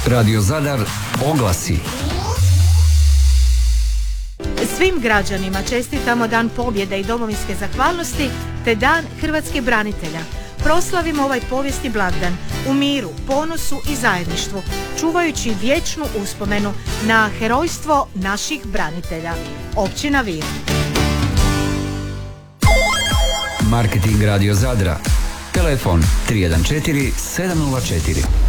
Radio Zadar oglasi. Svim građanima čestitamo Dan pobjede i domovinske zahvalnosti te Dan hrvatskih branitelja. Proslavimo ovaj povijesni blagdan u miru, ponosu i zajedništvu, čuvajući vječnu uspomenu na herojstvo naših branitelja. Općina Vir. Marketing Radio Zadra. Telefon 314 704.